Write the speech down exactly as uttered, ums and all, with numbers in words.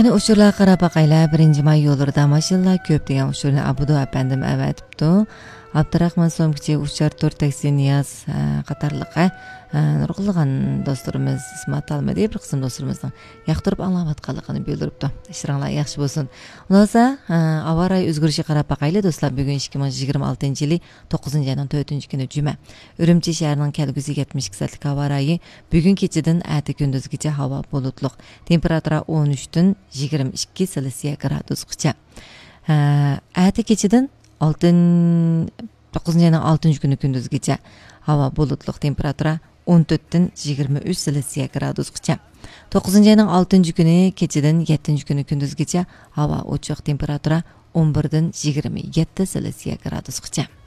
Qani ushurlar qarab baqaylar. birinchi may yo'llarida mashinalar ko'p degan ushurni Abudu apandim avatibdi. Abdurahmon Somkichi uchar to'rt taksi Niyaz qatorliqa nurg'ilgan do'stlarimiz Ismat Almadi bir qism do'stlarimizning yoqtirib anglayotganligini bildiribdi. Ishlaringlar yaxshi bo'lsin. Undan avaray o'zgarishi qarab baqaylar do'stlar. Bugun ikki ming yigirma oltinchi yil to'qqizinchi oyning to'rtinchi kuni juma. Urumchi shahrining kelgusi yetmish ikki soatlik havarayi bugun kechadan ati kunduzgacha havo bulutliq. Temperatura o'n uch dan yigirma ikki Selsiya gradusgacha. Ati kechadan to'qqizinchi oyning oltinchi kuni kunduzgacha havo bulutliq, temperatura o'n to'rt dan yigirma uch Selsiya gradusgacha. to'qqizinchi oyning oltinchi kuni kechadan yettinchi kuni kunduzgacha havo ochiq, temperatura o'n bir dan yigirma yetti Selsiya gradusgacha.